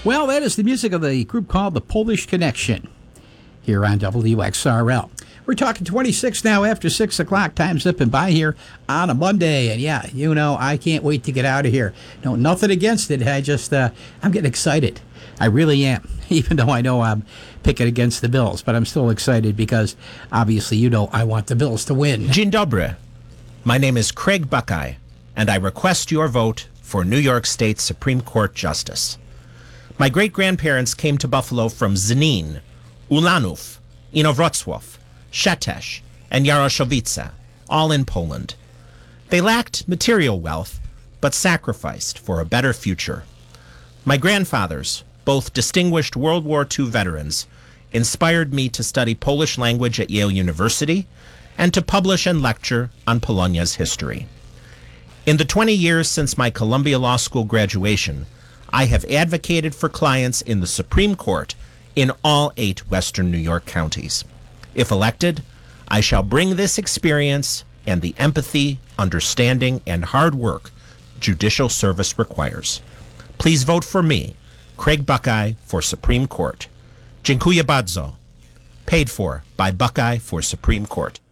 Well, that is the music of the group called the Polish Connection here on WXRL. We're talking 26 now after 6 o'clock. Time zipping by here on a Monday. And yeah, I can't wait to get out of here. No, nothing against it. I'm getting excited. I really am, even though I know I'm picking against the Bills. But I'm still excited because, obviously, I want the Bills to win. Dzień dobry. My name is Craig Buckeye, and I request your vote for New York State Supreme Court Justice. My great-grandparents came to Buffalo from Znanin, Ulanów, Inowrocław, Szepes, and Jaroszowice, all in Poland. They lacked material wealth, but sacrificed for a better future. My grandfathers, both distinguished World War II veterans, inspired me to study Polish language at Yale University and to publish and lecture on Polonia's history. In the 20 years since my Columbia Law School graduation, I have advocated for clients in the Supreme Court in all 8 Western New York counties. If elected, I shall bring this experience and the empathy, understanding, and hard work judicial service requires. Please vote for me, Craig Buckeye, for Supreme Court. Dziękuję bardzo. Paid for by Buckeye for Supreme Court.